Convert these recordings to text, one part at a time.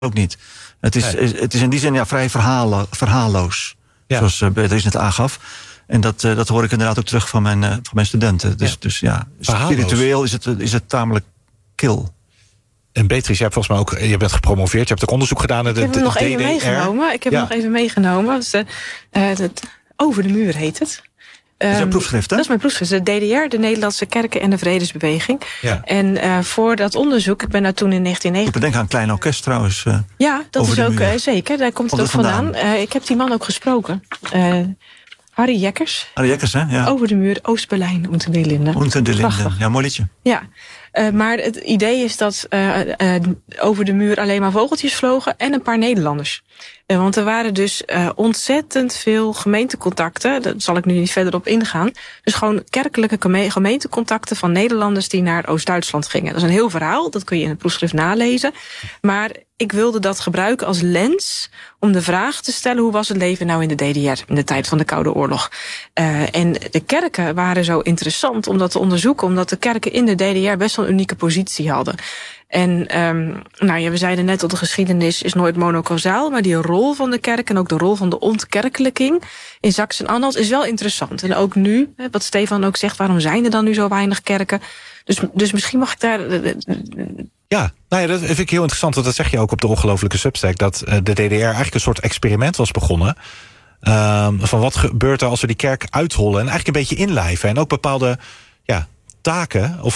ook niet. Het is in die zin vrij verhaalloos. Ja. Zoals Beatrice net aangaf. En dat hoor ik inderdaad ook terug van mijn studenten. Dus spiritueel is het tamelijk kil. En Beatrice, je hebt volgens mij ook, je bent gepromoveerd, je hebt ook onderzoek gedaan naar de DDR. Ik heb nog even meegenomen. Het Over de Muur heet het. Dat is een proefschrift, hè? Dat is mijn proefschrift. De DDR, de Nederlandse Kerken en de Vredesbeweging. Ja. En voor dat onderzoek, ik ben daar toen in 1990... Ik denk aan een klein orkest trouwens. Ja, dat is ook zeker. Daar komt het ook vandaan. Ik heb die man ook gesproken. Harry Jekkers. Harry Jekkers, hè? Ja. Over de Muur, Oost-Berlijn, Unter den Linden. Unter den Linden, ja, mooi liedje. Ja. Maar het idee is dat over de muur alleen maar vogeltjes vlogen en een paar Nederlanders. Want er waren dus ontzettend veel gemeentecontacten. Daar zal ik nu niet verder op ingaan. Dus gewoon kerkelijke gemeentecontacten van Nederlanders die naar Oost-Duitsland gingen. Dat is een heel verhaal, dat kun je in het proefschrift nalezen. Maar ik wilde dat gebruiken als lens om de vraag te stellen: hoe was het leven nou in de DDR in de tijd van de Koude Oorlog? En de kerken waren zo interessant om dat te onderzoeken, omdat de kerken in de DDR best wel een unieke positie hadden. En we zeiden net dat de geschiedenis is nooit monocausaal, maar die rol van de kerk en ook de rol van de ontkerkelijking in Sachsen-Anhalt is wel interessant. En ook nu, wat Stefan ook zegt, waarom zijn er dan nu zo weinig kerken? Dus misschien mag ik daar... Ja, dat vind ik heel interessant, want dat zeg je ook op de Ongelofelijke Substack, dat de DDR eigenlijk een soort experiment was begonnen. Van wat gebeurt er als we die kerk uithollen en eigenlijk een beetje inlijven en ook bepaalde taken of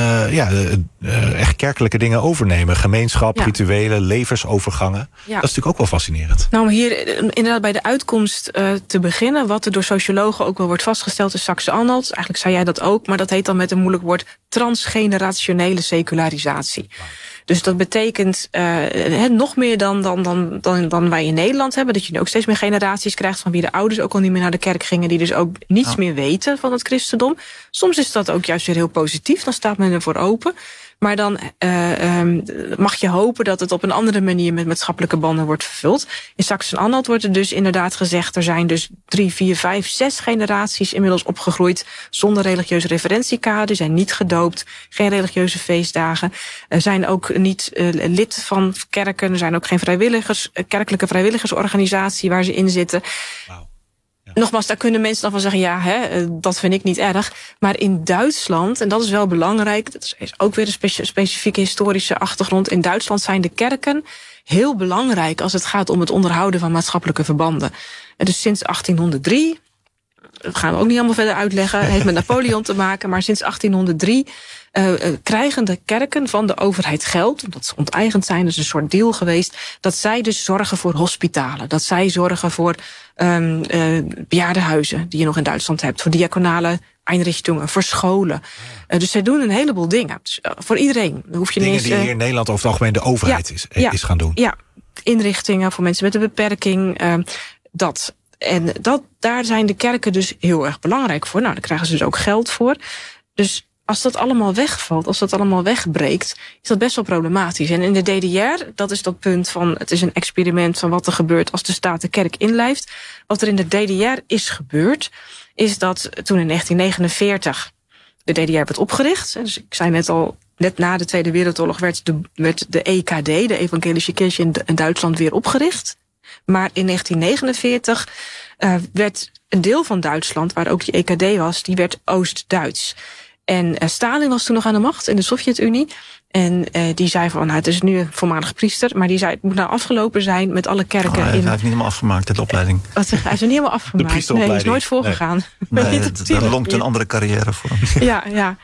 echt kerkelijke dingen overnemen. Gemeenschap, rituelen, levensovergangen. Ja. Dat is natuurlijk ook wel fascinerend. Nou, om hier inderdaad bij de uitkomst te beginnen, wat er door sociologen ook wel wordt vastgesteld in Sachsen-Anhalt. Eigenlijk zei jij dat ook, maar dat heet dan met een moeilijk woord transgenerationele secularisatie. Dus dat betekent nog meer dan wij in Nederland hebben. Dat je nu ook steeds meer generaties krijgt van wie de ouders ook al niet meer naar de kerk gingen. Die dus ook niets meer weten van het christendom. Soms is dat ook juist weer heel positief. Dan staat men ervoor open. Maar dan mag je hopen dat het op een andere manier met maatschappelijke banden wordt vervuld. In Sachsen-Anhalt wordt er dus inderdaad gezegd, er zijn dus 3, 4, 5, 6 generaties inmiddels opgegroeid zonder religieuze referentiekader, zijn niet gedoopt, geen religieuze feestdagen, zijn ook niet lid van kerken, er zijn ook geen kerkelijke vrijwilligersorganisatie waar ze in zitten. Wow. Ja. Nogmaals, daar kunnen mensen dan van zeggen, dat vind ik niet erg. Maar in Duitsland, en dat is wel belangrijk, dat is ook weer een specifieke historische achtergrond. In Duitsland zijn de kerken heel belangrijk als het gaat om het onderhouden van maatschappelijke verbanden. Dus sinds 1803, dat gaan we ook niet allemaal verder uitleggen, heeft met Napoleon te maken, maar sinds 1803 krijgen de kerken van de overheid geld, omdat ze onteigend zijn, dat is een soort deal geweest, dat zij dus zorgen voor hospitalen, dat zij zorgen voor bejaardenhuizen die je nog in Duitsland hebt, voor diaconale Einrichtungen, voor scholen. Dus zij doen een heleboel dingen. Dus, voor iedereen. Hoef je dingen die hier in Nederland over het algemeen de overheid is gaan doen. Ja, inrichtingen voor mensen met een beperking. Daar zijn de kerken dus heel erg belangrijk voor. Nou, daar krijgen ze dus ook geld voor. Dus als dat allemaal wegvalt, als dat allemaal wegbreekt, is dat best wel problematisch. En in de DDR, dat is dat punt van, het is een experiment van wat er gebeurt als de staat de kerk inlijft. Wat er in de DDR is gebeurd, is dat toen in 1949 de DDR werd opgericht. Dus ik zei net al, net na de Tweede Wereldoorlog werd de EKD, de Evangelische Kirche in Duitsland, weer opgericht. Maar in 1949 werd een deel van Duitsland, waar ook die EKD was, die werd Oost-Duits. En Stalin was toen nog aan de macht in de Sovjet-Unie. En die zei van, het is nu een voormalig priester, maar die zei, het moet nou afgelopen zijn met alle kerken. Hij heeft niet helemaal afgemaakt, de opleiding. Hij is er niet helemaal afgemaakt. Nee, hij is nooit voorgegaan. Nee, daar lonkt een andere carrière voor hem. Ja.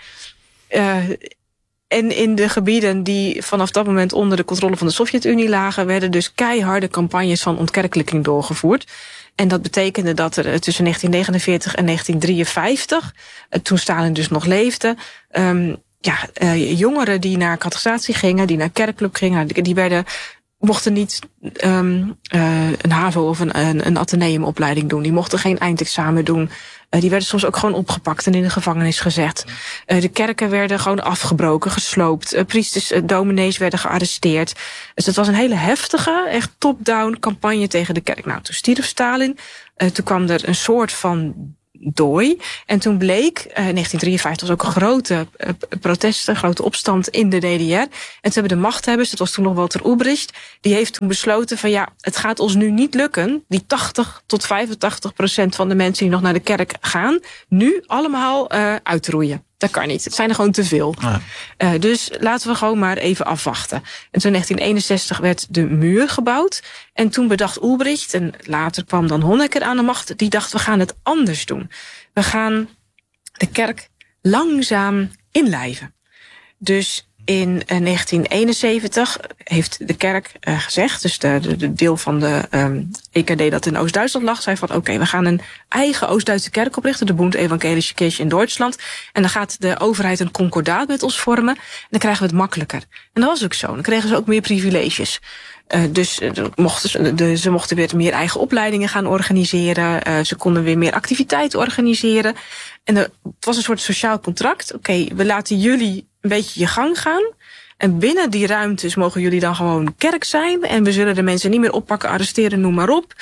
En in de gebieden die vanaf dat moment onder de controle van de Sovjet-Unie lagen, werden dus keiharde campagnes van ontkerkelijking doorgevoerd. En dat betekende dat er tussen 1949 en 1953, toen Stalin dus nog leefde, jongeren die naar catechisatie gingen, die naar kerkclub gingen, die mochten niet een HAVO of een ateneumopleiding doen. Die mochten geen eindexamen doen. Die werden soms ook gewoon opgepakt en in de gevangenis gezet. De kerken werden gewoon afgebroken, gesloopt. Priesters, dominees werden gearresteerd. Dus het was een hele heftige, echt top-down campagne tegen de kerk. Nou, toen stierf Stalin. Toen kwam er een soort van dooi. En toen bleek, 1953 was ook een grote protesten, grote opstand in de DDR. En toen hebben de machthebbers, dat was toen nog Walter Ulbricht, die heeft toen besloten van het gaat ons nu niet lukken, die 80 tot 85% van de mensen die nog naar de kerk gaan, nu allemaal uitroeien. Dat kan niet. Het zijn er gewoon te veel. Ja. Dus laten we gewoon maar even afwachten. En toen in 1961 werd de muur gebouwd. En toen bedacht Ulbricht, en later kwam dan Honecker aan de macht, die dacht, we gaan het anders doen. We gaan de kerk langzaam inlijven. Dus in 1971 heeft de kerk gezegd, dus de deel van de EKD dat in Oost-Duitsland lag, zei van oké, we gaan een eigen Oost-Duitse kerk oprichten, de Bund Evangelische Kirche in Duitsland. En dan gaat de overheid een concordaat met ons vormen. En dan krijgen we het makkelijker. En dat was ook zo. Dan kregen ze ook meer privileges. Dus ze mochten weer meer eigen opleidingen gaan organiseren. Ze konden weer meer activiteiten organiseren. En het was een soort sociaal contract. Oké, we laten jullie een beetje je gang gaan. En binnen die ruimtes mogen jullie dan gewoon kerk zijn. En we zullen de mensen niet meer oppakken, arresteren, noem maar op.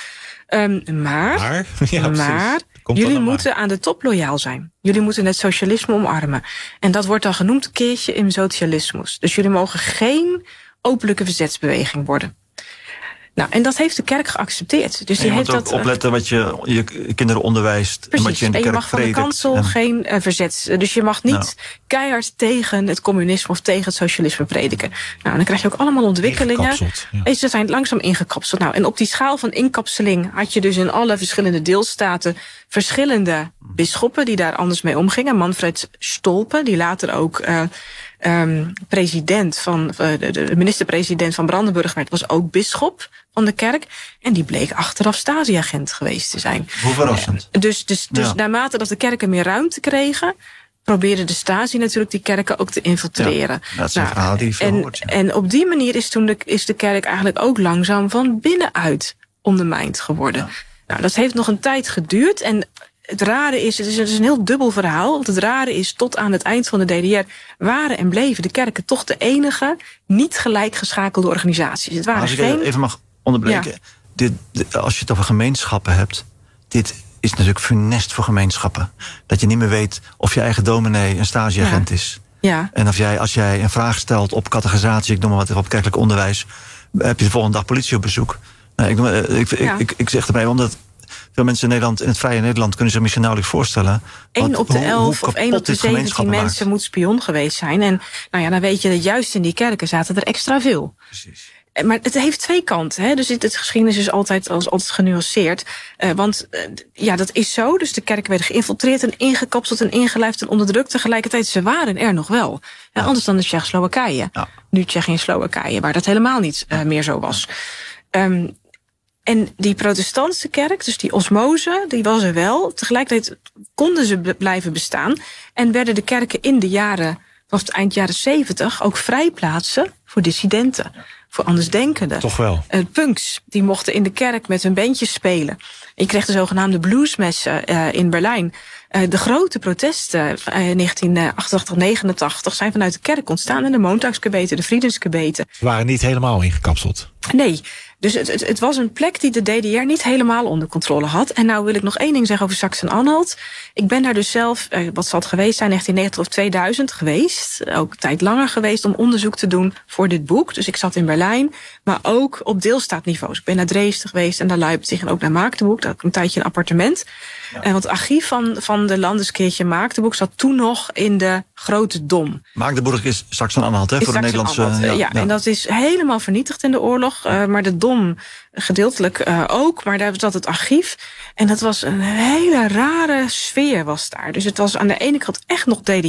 Maar jullie moeten aan de top loyaal zijn. Jullie moeten het socialisme omarmen. En dat wordt dan genoemd Kirche im Sozialismus. Dus jullie mogen geen openlijke verzetsbeweging worden. Nou, en dat heeft de kerk geaccepteerd. Dus die heeft ook opletten wat je kinderen onderwijst. Precies, en wat je in de kerk je mag van de kansel geen verzet. Dus je mag niet keihard tegen het communisme of tegen het socialisme prediken. Nou, dan krijg je ook allemaal ontwikkelingen. Ze zijn langzaam ingekapseld. Nou, en op die schaal van inkapseling had je dus in alle verschillende deelstaten verschillende bisschoppen die daar anders mee omgingen. Manfred Stolpe, die later ook president van de minister-president van Brandenburg werd, was ook bisschop van de kerk. En die bleek achteraf Stasi-agent geweest te zijn. Hoe verrassend. Dus naarmate dat de kerken meer ruimte kregen, probeerde de Stasi natuurlijk die kerken ook te infiltreren. Ja, dat is een verhaal die verhoord. En op die manier is de kerk eigenlijk ook langzaam van binnenuit ondermijnd geworden. Ja. Nou, dat heeft nog een tijd geduurd. En het rare is, het is een heel dubbel verhaal. Want het rare is, tot aan het eind van de DDR waren en bleven de kerken toch de enige niet gelijkgeschakelde organisaties. Het waren als ik even mag onderbreken. Ja. Als je het over gemeenschappen hebt, dit is natuurlijk funest voor gemeenschappen. Dat je niet meer weet of je eigen dominee een Stasi-agent is. Ja. En als jij een vraag stelt op catechisatie, ik noem maar wat, op kerkelijk onderwijs, heb je de volgende dag politie op bezoek. Nou, ik zeg erbij, omdat veel mensen in Nederland, in het vrije Nederland, kunnen zich misschien nauwelijks voorstellen. 1 op de 11 of 1 op de 17 mensen moet spion geweest zijn. En dan weet je dat juist in die kerken zaten er extra veel. Precies. Maar het heeft twee kanten. Hè? Dus het geschiedenis is altijd genuanceerd. Want dat is zo. Dus de kerken werden geïnfiltreerd en ingekapseld en ingelijfd en onderdrukt. Tegelijkertijd, ze waren er nog wel. Ja. Anders dan de Tsjechoslowakije. Ja. Nu Tsjechië en Slowakije, waar dat helemaal niet meer zo was. En die protestantse kerk, dus die osmose, die was er wel. Tegelijkertijd konden ze blijven bestaan. En werden de kerken in de jaren, vanaf het eind jaren 70, ook vrijplaatsen voor dissidenten. Voor andersdenkenden. Toch wel. Punks, die mochten in de kerk met hun bandjes spelen. Je kreeg de zogenaamde bluesmessen in Berlijn. De grote protesten 1988, 89 zijn vanuit de kerk ontstaan. En de Montagsgebeten, de Friedensgebeten. Ze waren niet helemaal ingekapseld. Nee. Dus het was een plek die de DDR niet helemaal onder controle had. En nou wil ik nog één ding zeggen over Sachsen-Anhalt. Ik ben daar dus zelf, wat zal het geweest zijn, 1990 of 2000 geweest. Ook een tijd langer geweest om onderzoek te doen voor dit boek. Dus ik zat in Berlijn, maar ook op deelstaatniveau. Dus ik ben naar Dresden geweest en naar Leipzig en ook naar Magdeburg. Daar had ik een tijdje een appartement. Ja. Want het archief van de Landeskirche Magdeburg zat toen nog in de Grote Dom. Magdeburg is Sachsen-Anhalt, hè, voor de Nederlandse. Ja, en dat is helemaal vernietigd in de oorlog. Maar de Dom gedeeltelijk ook, maar daar zat het archief. En dat was een hele rare sfeer was daar. Dus het was aan de ene kant echt nog DDR.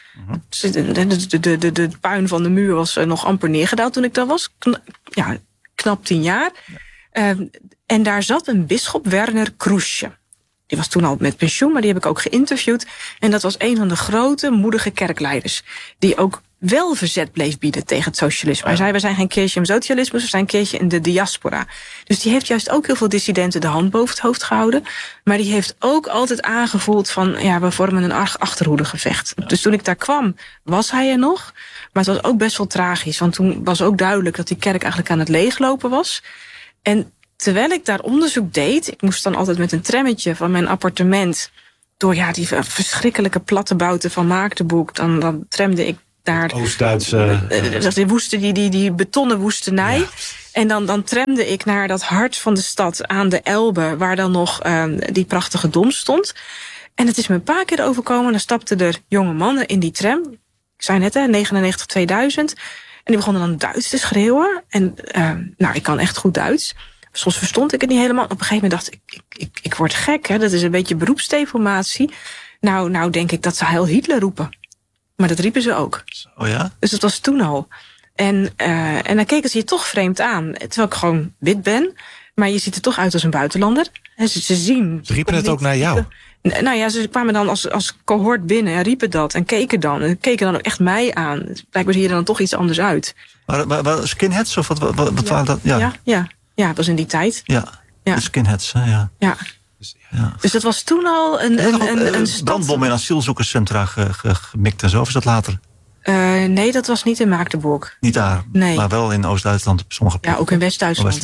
De puin van de muur was nog amper neergedaald toen ik daar was. Knap 10 jaar. En daar zat een bisschop, Werner Krusche. Die was toen al met pensioen, maar die heb ik ook geïnterviewd. En dat was een van de grote, moedige kerkleiders. Die ook wel verzet bleef bieden tegen het socialisme. Hij zei, we zijn geen Kirche im Sozialismus, we zijn Kirche in de diaspora. Dus die heeft juist ook heel veel dissidenten de hand boven het hoofd gehouden. Maar die heeft ook altijd aangevoeld van, we vormen een achterhoedegevecht. Ja. Dus toen ik daar kwam, was hij er nog. Maar het was ook best wel tragisch. Want toen was ook duidelijk dat die kerk eigenlijk aan het leeglopen was. En terwijl ik daar onderzoek deed, ik moest dan altijd met een trammetje van mijn appartement door die verschrikkelijke plattenbouten van Maagdenburg. Dan tramde ik naar Oost-Duitse... die betonnen woestenij. Ja. En dan tramde ik naar dat hart van de stad aan de Elbe, waar dan nog die prachtige dom stond. En het is me een paar keer overkomen. Dan stapten er jonge mannen in die tram. Ik zei net, 99, 2000. En die begonnen dan Duits te schreeuwen. En ik kan echt goed Duits. Soms verstond ik het niet helemaal. Op een gegeven moment dacht ik word gek. Hè? Dat is een beetje beroepsdeformatie. Nou denk ik dat ze Heil Hitler roepen. Maar dat riepen ze ook. Oh ja? Dus dat was toen al. En dan keken ze je toch vreemd aan. Terwijl ik gewoon wit ben. Maar je ziet er toch uit als een buitenlander. En ze zien... Ze riepen het ook naar jou? Nou ja, ze kwamen dan als cohort binnen en riepen dat. En keken dan ook echt mij aan. Blijkbaar zie je er dan toch iets anders uit. Maar skinheads of wat waren dat? Ja, het was in die tijd. Ja. De skinheads, ja. Ja. Dus dat was toen al een brandbom in asielzoekerscentra gemikt en zo, of is dat later? Nee, dat was niet in Maagdenburg. Niet daar, nee. Maar wel in Oost-Duitsland op sommige plekken. Ja, ook in West-Duitsland.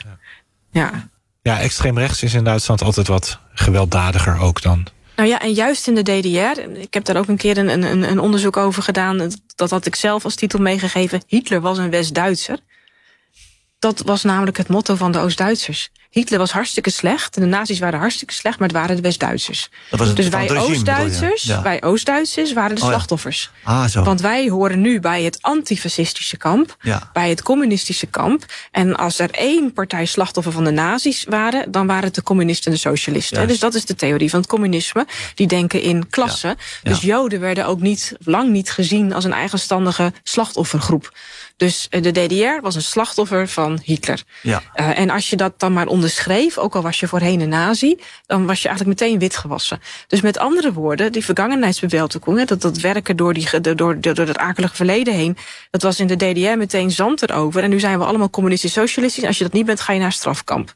Ja, extreem rechts is in Duitsland altijd wat gewelddadiger ook dan. Nou ja, en juist in de DDR, ik heb daar ook een keer een onderzoek over gedaan. Dat had ik zelf als titel meegegeven. Hitler was een West-Duitser. Dat was namelijk het motto van de Oost-Duitsers. Hitler was hartstikke slecht en de nazi's waren hartstikke slecht, maar het waren de West-Duitsers. Dus wij Oost-Duitsers waren de slachtoffers. Zo. Want wij horen nu bij het antifascistische kamp, bij het communistische kamp. En als er één partij slachtoffer van de nazi's waren, dan waren het de communisten en de socialisten. Juist. Dus dat is de theorie van het communisme. Die denken in klassen. Ja. Dus Joden werden ook lang niet gezien als een eigenstandige slachtoffergroep. Dus de DDR was een slachtoffer van Hitler. Ja. En als je dat dan maar onderschreef, ook al was je voorheen een nazi, dan was je eigenlijk meteen wit gewassen. Dus met andere woorden, die vergangenheidsbewältigung, dat werken door dat akelige verleden heen, dat was in de DDR meteen zand erover. En nu zijn we allemaal communistisch-socialistisch. Als je dat niet bent, ga je naar een strafkamp.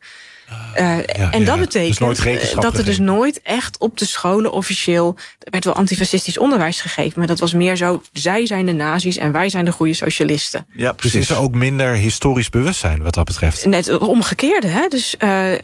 Dat betekent dus dat er dus nooit echt op de scholen officieel... Er werd wel antifascistisch onderwijs gegeven, maar dat was meer zo... zij zijn de nazi's en wij zijn de goede socialisten. Ja, precies. Dus is er ook minder historisch bewustzijn wat dat betreft? Net het omgekeerde, hè? Dus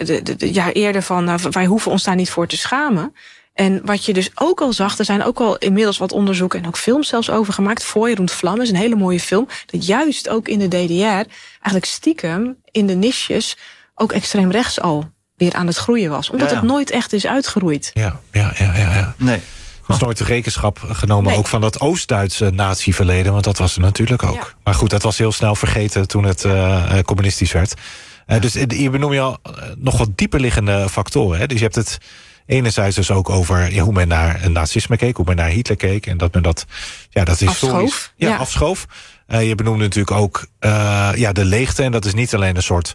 eerder van wij hoeven ons daar niet voor te schamen. En wat je dus ook al zag, er zijn ook al inmiddels wat onderzoeken... en ook films zelfs over gemaakt. Feuer und Flamme is een hele mooie film. Dat juist ook in de DDR eigenlijk stiekem in de niches... ook extreem rechts al weer aan het groeien was. Omdat het nooit echt is uitgeroeid. Ja. Nee. Er is nooit de rekenschap genomen ook van dat Oost-Duitse nazi-verleden. Want dat was er natuurlijk ook. Ja. Maar goed, dat was heel snel vergeten toen het communistisch werd. Dus hier benoem je al nog wat dieper liggende factoren. Hè? Dus je hebt het enerzijds dus ook over hoe men naar nazisme keek. Hoe men naar Hitler keek. En dat men dat historisch afschoof. Je benoemde natuurlijk ook de leegte. En dat is niet alleen een soort...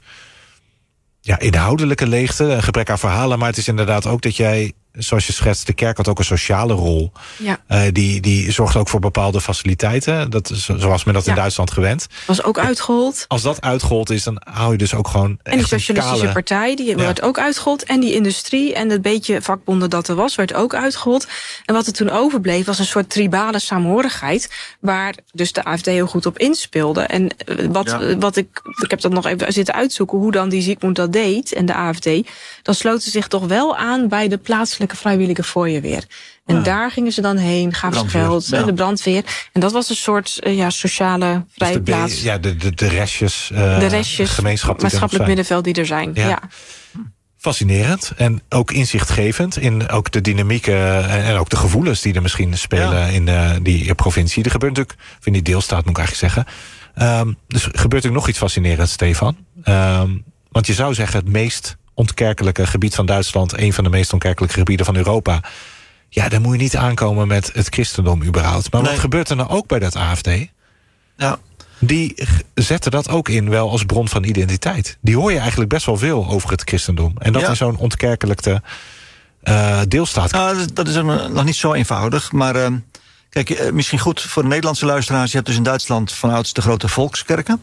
inhoudelijke leegte, een gebrek aan verhalen... maar het is inderdaad ook dat jij, zoals je schetst... de kerk had ook een sociale rol. Ja. Die zorgt ook voor bepaalde faciliteiten. Dat is zoals men dat in Duitsland gewend. Was ook uitgehold. Als dat uitgehold is, dan hou je dus ook gewoon... En die socialistische partij, die werd ook uitgehold. En die industrie en het beetje vakbonden dat er was... werd ook uitgehold. En wat er toen overbleef, was een soort tribale saamhorigheid... waar dus de AfD heel goed op inspeelde. En wat ik heb dat nog even zitten uitzoeken... hoe dan die Zygmunt dat deed en de AfD... dan sloten ze zich toch wel aan bij de plaatselijke vrijwillige fooienweer. En daar gingen ze dan heen, gaven ze geld, de brandweer. En dat was een soort sociale vrijplaats. De restjes, gemeenschap maatschappelijk middenveld die er zijn. Ja. Fascinerend en ook inzichtgevend in ook de dynamieken en ook de gevoelens die er misschien spelen in die provincie. Er gebeurt natuurlijk, of in die deelstaat moet ik eigenlijk zeggen. Dus gebeurt natuurlijk nog iets fascinerends, Stefan. Want je zou zeggen het meest ontkerkelijke gebied van Duitsland... een van de meest ontkerkelijke gebieden van Europa... daar moet je niet aankomen met het christendom überhaupt. Maar wat gebeurt er nou ook bij dat AfD? Ja. Die zetten dat ook in wel als bron van identiteit. Die hoor je eigenlijk best wel veel over het christendom. En dat in zo'n ontkerkelijkte deelstaat. Dat is nog niet zo eenvoudig. Maar kijk, misschien goed voor de Nederlandse luisteraars... je hebt dus in Duitsland van ouds de grote volkskerken...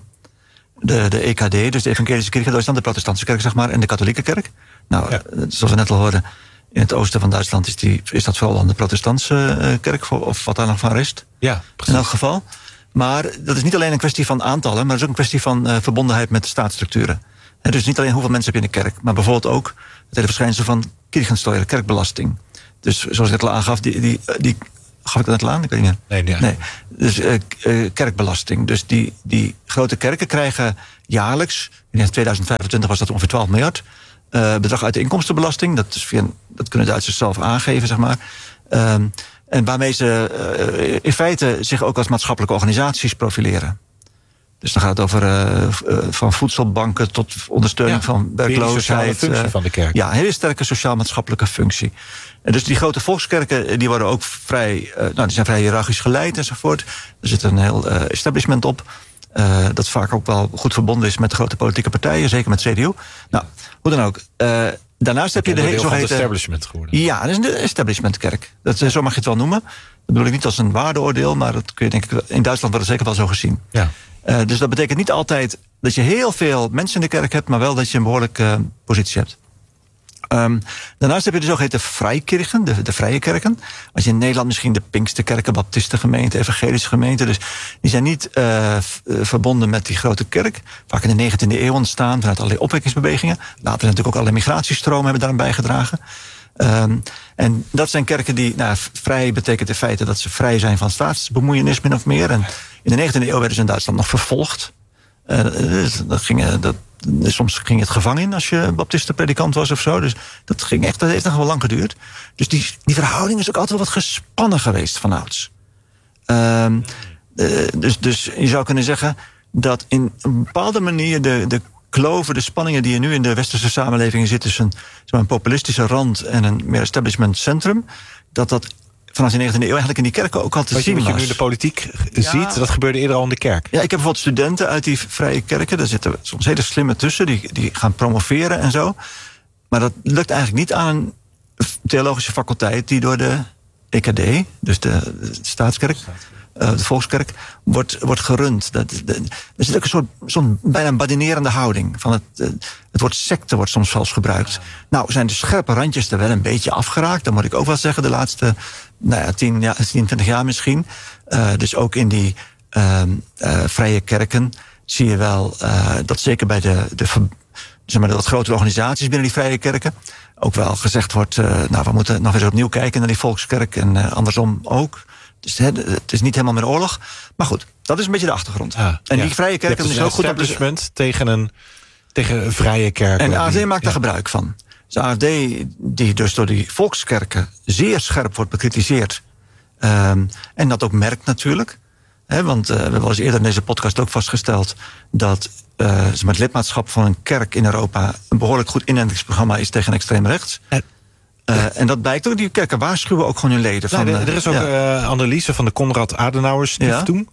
De EKD, dus de Evangelische Kerk in Duitsland, de protestantse kerk, zeg maar, en de katholieke kerk. Nou, zoals we net al hoorden, in het oosten van Duitsland is dat vooral dan de protestantse kerk, of wat daar nog van rest. Ja, precies. In elk geval. Maar dat is niet alleen een kwestie van aantallen, maar het is ook een kwestie van verbondenheid met de staatsstructuren. Dus niet alleen hoeveel mensen heb je in de kerk, maar bijvoorbeeld ook het hele verschijnsel van Kirchensteuer, kerkbelasting. Dus zoals ik het al aangaf, die gaf ik dat net al aan? Ik weet niet meer. Nee. Dus kerkbelasting. Dus die grote kerken krijgen jaarlijks, in 2025 was dat ongeveer 12 miljard... bedrag uit de inkomstenbelasting. Dat kunnen Duitsers zelf aangeven, zeg maar. En waarmee ze in feite zich ook als maatschappelijke organisaties profileren. Dus dan gaat het over van voedselbanken tot ondersteuning van werkloosheid. Functie van de kerk. Ja, een hele sterke sociaal-maatschappelijke functie. En dus die grote volkskerken die worden ook vrij, die zijn vrij hiërarchisch geleid enzovoort. Er zit een heel establishment op. Dat vaak ook wel goed verbonden is met de grote politieke partijen, zeker met CDU. Nou, hoe dan ook. Daarnaast heb je de zogeheten establishment geworden. Ja, dat is een establishmentkerk. Zo mag je het wel noemen. Dat bedoel ik niet als een waardeoordeel, maar dat kun je denk ik in Duitsland wordt het zeker wel zo gezien. Ja. Dus dat betekent niet altijd dat je heel veel mensen in de kerk hebt, maar wel dat je een behoorlijke positie hebt. Daarnaast heb je de zogeheten Freikirchen, de vrije kerken. Als je in Nederland misschien de Pinksterkerken, Baptistengemeenten, Evangelische gemeenten. Dus die zijn niet verbonden met die grote kerk. Vaak in de 19e eeuw ontstaan vanuit allerlei opwekkingsbewegingen. Later natuurlijk ook allerlei migratiestromen hebben daaraan bijgedragen. En dat zijn kerken die, vrij betekent in feite dat ze vrij zijn van staatsbemoeienis min of meer. En in de 19e eeuw werden ze in Duitsland nog vervolgd. Soms ging het gevangen in als je baptistenpredikant was of zo. Dus dat heeft nog wel lang geduurd. Dus die verhouding is ook altijd wel wat gespannen geweest vanouds. Dus je zou kunnen zeggen dat in een bepaalde manier de kloven, de spanningen die er nu in de westerse samenlevingen zitten tussen een populistische rand en een meer establishment centrum, dat vanaf de 19e eeuw eigenlijk in die kerken ook al te zien was. Wat je nu in de politiek ziet, dat gebeurde eerder al in de kerk. Ja, ik heb bijvoorbeeld studenten uit die vrije kerken. Daar zitten soms hele slimme tussen, die gaan promoveren en zo. Maar dat lukt eigenlijk niet aan een theologische faculteit die door de EKD, dus de staatskerk, de volkskerk, wordt gerund. Er zit ook zo'n bijna badinerende houding. Van het woord secte wordt soms vals gebruikt. Nou, zijn de scherpe randjes er wel een beetje afgeraakt. Dat moet ik ook wel zeggen, de laatste 10, 20 jaar misschien. Dus ook in die vrije kerken zie je wel dat zeker bij de wat grotere organisaties binnen die vrije kerken ook wel gezegd wordt, we moeten nog eens opnieuw kijken naar die volkskerk en andersom ook. Dus het is niet helemaal meer oorlog. Maar goed, dat is een beetje de achtergrond. Die vrije kerken is ook goed establishment tegen vrije kerken. En de AFD maakt daar gebruik van. Dus de AFD, die dus door die volkskerken zeer scherp wordt bekritiseerd. En dat ook merkt natuurlijk. Want we hebben al eens eerder in deze podcast ook vastgesteld dat het lidmaatschap van een kerk in Europa een behoorlijk goed inentingsprogramma is tegen extreem rechts. En dat blijkt ook. Die kerken waarschuwen ook gewoon hun leden. Er is ook analyse van de Konrad Adenauer Stiftung.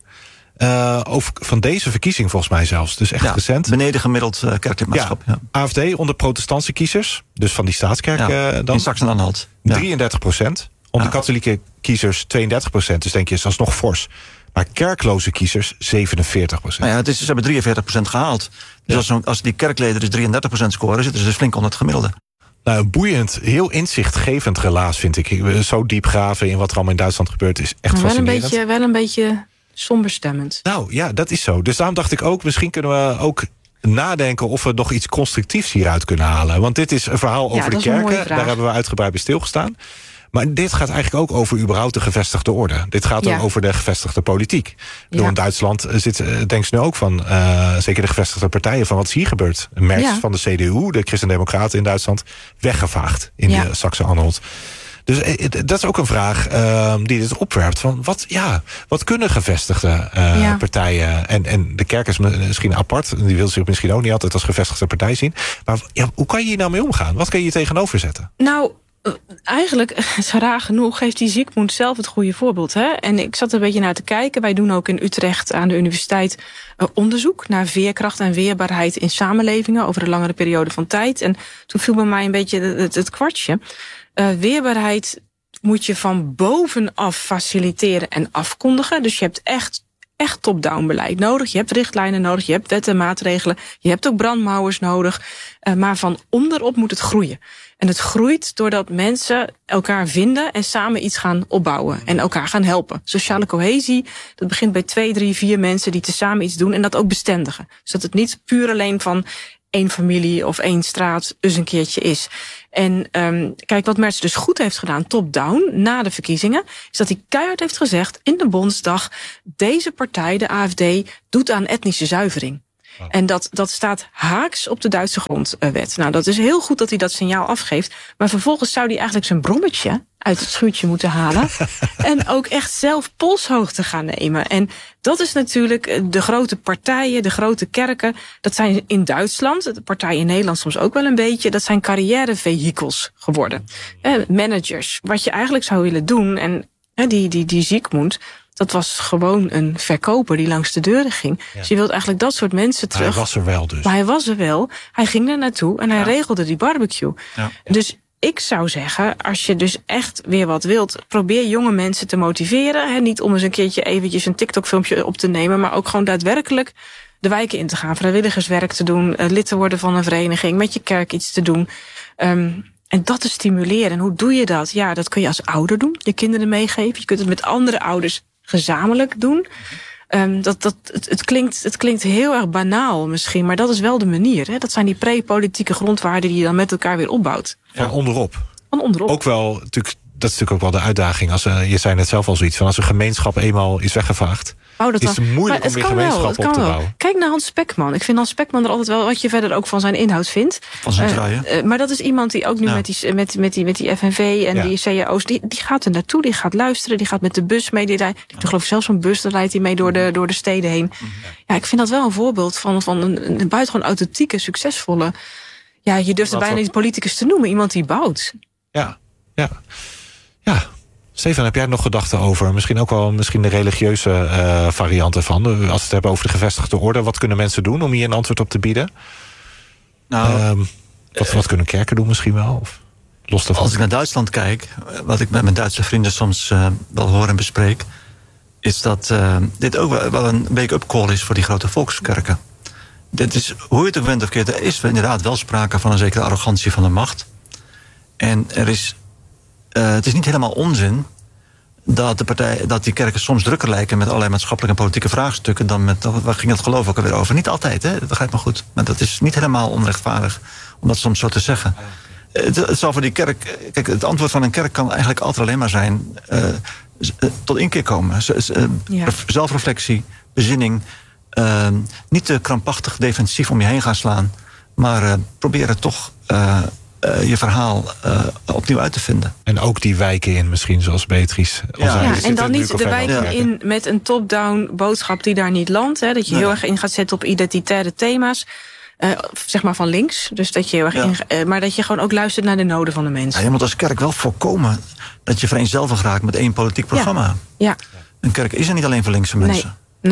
Van deze verkiezing volgens mij zelfs. Dus echt recent. Beneden gemiddeld kerklidmaatschap. Ja. AFD onder protestantse kiezers. Dus van die staatskerk dan. In Sachsen-Anhalt. 33%. Onder katholieke kiezers 32%. Dus denk je, is alsnog fors. Maar kerkloze kiezers 47%. Ze hebben 43% gehaald. Dus als die kerkleden dus 33% scoren, zitten ze dus flink onder het gemiddelde. Nou, een boeiend, heel inzichtgevend relaas vind ik. Zo diep graven in wat er allemaal in Duitsland gebeurt is echt fascinerend. Wel een beetje somberstemmend. Nou ja, dat is zo. Dus daarom dacht ik ook, misschien kunnen we ook nadenken of we nog iets constructiefs hieruit kunnen halen. Want dit is een verhaal over de kerken. Daar hebben we uitgebreid bij stilgestaan. Maar dit gaat eigenlijk ook over überhaupt de gevestigde orde. Dit gaat ook over de gevestigde politiek. In Duitsland denken ze nu ook van, zeker de gevestigde partijen, van wat is hier gebeurd. Merz van de CDU, de Christen-Democraten in Duitsland, weggevaagd in de Sachsen-Anhalt. Dus dat is ook een vraag die dit opwerpt. Van wat kunnen gevestigde partijen? En de kerk is misschien apart. Die wil zich misschien ook niet altijd als gevestigde partij zien. Maar hoe kan je hier nou mee omgaan? Wat kan je hier tegenover zetten? Nou, eigenlijk, raar genoeg, geeft die Zygmunt zelf het goede voorbeeld. Hè? En ik zat er een beetje naar te kijken. Wij doen ook in Utrecht aan de universiteit onderzoek naar veerkracht en weerbaarheid in samenlevingen over een langere periode van tijd. En toen viel bij mij een beetje het kwartje. Weerbaarheid moet je van bovenaf faciliteren en afkondigen. Dus je hebt echt top-down beleid nodig. Je hebt richtlijnen nodig, je hebt wetten en maatregelen. Je hebt ook brandmauers nodig. Maar van onderop moet het groeien. En het groeit doordat mensen elkaar vinden en samen iets gaan opbouwen. En elkaar gaan helpen. Sociale cohesie, dat begint bij 2, 3, 4 mensen die tezamen iets doen en dat ook bestendigen. Dus dat het niet puur alleen van één familie of één straat eens een keertje is. En kijk, wat Merz dus goed heeft gedaan, top-down, na de verkiezingen, is dat hij keihard heeft gezegd in de Bondsdag, deze partij, de AfD, doet aan etnische zuivering. En dat staat haaks op de Duitse grondwet. Nou, dat is heel goed dat hij dat signaal afgeeft. Maar vervolgens zou hij eigenlijk zijn brommetje uit het schuurtje moeten halen. En ook echt zelf polshoogte gaan nemen. En dat is natuurlijk de grote partijen, de grote kerken. Dat zijn in Duitsland, de partijen in Nederland soms ook wel een beetje. Dat zijn carrièrevehikels geworden. Managers. Wat je eigenlijk zou willen doen. En die Zygmunt, dat was gewoon een verkoper die langs de deuren ging. Ja. Dus je wilt eigenlijk dat soort mensen terug. Hij was er wel dus. Maar hij was er wel. Hij ging er naartoe en hij regelde die barbecue. Ja. Dus ik zou zeggen, als je dus echt weer wat wilt, probeer jonge mensen te motiveren. Niet om eens een keertje eventjes een TikTok-filmpje op te nemen, maar ook gewoon daadwerkelijk de wijken in te gaan. Vrijwilligerswerk te doen, lid te worden van een vereniging, met je kerk iets te doen. En dat te stimuleren. En hoe doe je dat? Ja, dat kun je als ouder doen. Je kinderen meegeven. Je kunt het met andere ouders gezamenlijk doen. Het klinkt heel erg banaal misschien, maar dat is wel de manier. Hè? Dat zijn die pre-politieke grondwaarden die je dan met elkaar weer opbouwt. Van onderop. Van onderop. Ook wel, natuurlijk, dat is natuurlijk ook wel de uitdaging. Je zei net zelf al zoiets van, als een gemeenschap eenmaal is weggevaagd, is het moeilijk om weer gemeenschappen op te bouwen. Kijk naar Hans Spekman. Ik vind Hans Spekman er altijd wel, wat je verder ook van zijn inhoud vindt. Van zijn draaien. Maar dat is iemand die ook nu met die FNV en die cao's, die gaat er naartoe, die gaat luisteren, die gaat met de bus mee. Die geloof ik zelfs zo'n bus, daar rijdt hij mee door de steden heen. Ja, ik vind dat wel een voorbeeld van een buitengewoon authentieke, succesvolle. Ja, je durft er bijna niet politicus te noemen, iemand die bouwt. Ja. Stefan, heb jij nog gedachten over misschien ook wel de religieuze variant ervan? Als we het hebben over de gevestigde orde, wat kunnen mensen doen om hier een antwoord op te bieden? Nou, wat kunnen kerken doen misschien wel? Of los daarvan? Als ik naar Duitsland kijk, wat ik met mijn Duitse vrienden soms wel hoor en bespreek, is dat dit ook wel een wake-up call is voor die grote volkskerken. Dit is, hoe je het ook bent of keert, er is inderdaad wel sprake van een zekere arrogantie van de macht. En het is niet helemaal onzin dat die kerken soms drukker lijken met allerlei maatschappelijke en politieke vraagstukken dan met, waar ging het geloof ook alweer over? Niet altijd, hè? Dat begrijp me goed. Maar dat is niet helemaal onrechtvaardig om dat soms zo te zeggen. Het zal voor die kerk, kijk, het antwoord van een kerk kan eigenlijk altijd alleen maar zijn tot inkeer komen. Zelfreflectie, bezinning, niet te krampachtig defensief om je heen gaan slaan, maar proberen toch je verhaal opnieuw uit te vinden. En ook die wijken in misschien, zoals Beatrice al zei. En dan niet de wijken in met een top-down boodschap die daar niet landt. Hè, dat je heel erg in gaat zetten op identitaire thema's. Zeg maar van links. Dus dat je heel erg maar dat je gewoon ook luistert naar de noden van de mensen. Je moet als kerk wel voorkomen dat je vereenzelvigd raakt met één politiek programma. Ja. Een kerk is er niet alleen voor linkse mensen.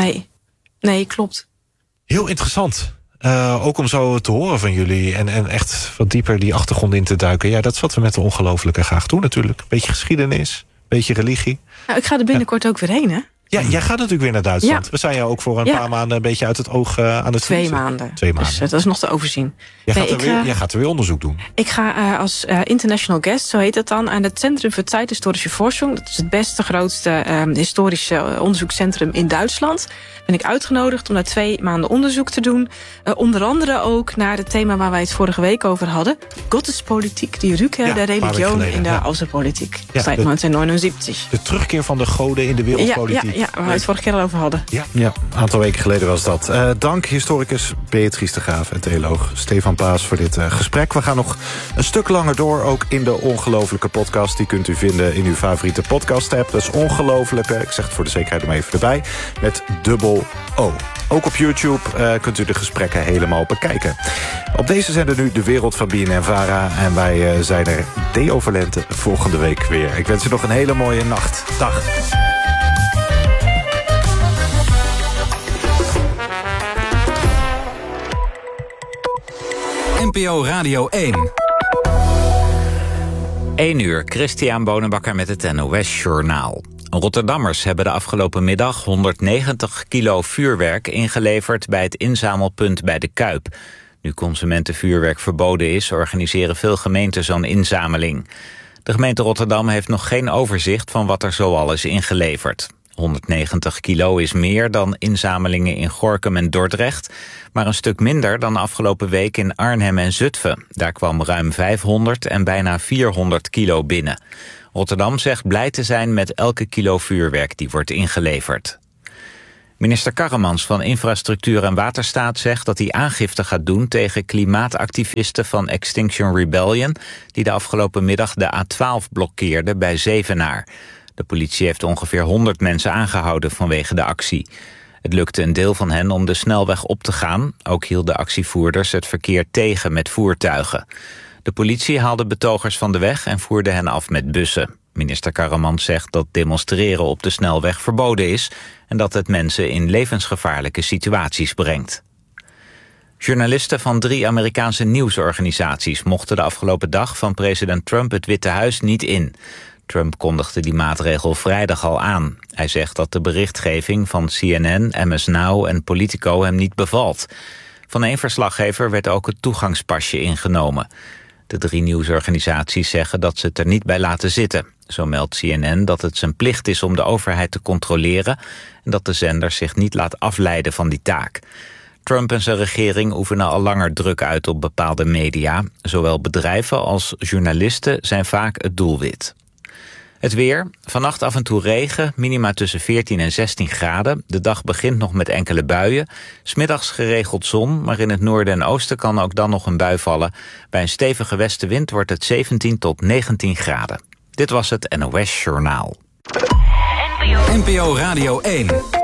Nee, klopt. Heel interessant. Ook om zo te horen van jullie en echt wat dieper die achtergrond in te duiken. Ja, dat is wat we met de Ongelooflijke graag doen natuurlijk. Beetje geschiedenis, beetje religie. Nou, ik ga er binnenkort ook weer heen, hè? Ja, jij gaat natuurlijk weer naar Duitsland. Ja. We zijn jou ook voor een paar maanden een beetje uit het oog aan het verliezen. 2 maanden. 2 maanden. Dus dat is nog te overzien. Jij gaat er weer onderzoek doen. Ik ga als international guest, zo heet het dan, aan het Centrum für Zeithistorische Forschung. Dat is het beste, grootste historische onderzoekscentrum in Duitsland. Ben ik uitgenodigd om daar 2 maanden onderzoek te doen. Onder andere ook naar het thema waar wij het vorige week over hadden. Gottespolitiek, die Rückkehr der Religion in de Außenpolitik. Seit 1979. De terugkeer van de goden in de wereldpolitiek. Ja, waar we het vorige keer al over hadden. Ja, een aantal weken geleden was dat. Dank historicus Beatrice de Graaf en theoloog Stefan Paas voor dit gesprek. We gaan nog een stuk langer door, ook in de Ongelooflijke podcast. Die kunt u vinden in uw favoriete podcast-app. Dat is Ongelooflijke, ik zeg het voor de zekerheid er maar even erbij, met dubbel O. Ook op YouTube kunt u de gesprekken helemaal bekijken. Op deze zender nu de wereld van BNN-Vara. En wij zijn er Deo Valente volgende week weer. Ik wens u nog een hele mooie nacht. Dag. NPO Radio 1. 1 uur, Christian Bonenbakker met het NOS Journaal. Rotterdammers hebben de afgelopen middag 190 kilo vuurwerk ingeleverd bij het inzamelpunt bij de Kuip. Nu consumentenvuurwerk verboden is, organiseren veel gemeenten zo'n inzameling. De gemeente Rotterdam heeft nog geen overzicht van wat er zoal is ingeleverd. 190 kilo is meer dan inzamelingen in Gorinchem en Dordrecht, maar een stuk minder dan afgelopen week in Arnhem en Zutphen. Daar kwam ruim 500 en bijna 400 kilo binnen. Rotterdam zegt blij te zijn met elke kilo vuurwerk die wordt ingeleverd. Minister Karremans van Infrastructuur en Waterstaat zegt dat hij aangifte gaat doen tegen klimaatactivisten van Extinction Rebellion die de afgelopen middag de A12 blokkeerden bij Zevenaar. De politie heeft ongeveer 100 mensen aangehouden vanwege de actie. Het lukte een deel van hen om de snelweg op te gaan. Ook hielden actievoerders het verkeer tegen met voertuigen. De politie haalde betogers van de weg en voerde hen af met bussen. Minister Karremans zegt dat demonstreren op de snelweg verboden is en dat het mensen in levensgevaarlijke situaties brengt. Journalisten van 3 Amerikaanse nieuwsorganisaties mochten de afgelopen dag van president Trump het Witte Huis niet in. Trump kondigde die maatregel vrijdag al aan. Hij zegt dat de berichtgeving van CNN, MS Now en Politico hem niet bevalt. Van 1 verslaggever werd ook het toegangspasje ingenomen. De 3 nieuwsorganisaties zeggen dat ze het er niet bij laten zitten. Zo meldt CNN dat het zijn plicht is om de overheid te controleren en dat de zender zich niet laat afleiden van die taak. Trump en zijn regering oefenen al langer druk uit op bepaalde media. Zowel bedrijven als journalisten zijn vaak het doelwit. Het weer. Vannacht af en toe regen, minima tussen 14 en 16 graden. De dag begint nog met enkele buien. 's Middags geregeld zon, maar in het noorden en oosten kan ook dan nog een bui vallen. Bij een stevige westenwind wordt het 17 tot 19 graden. Dit was het NOS Journaal. NPO Radio 1.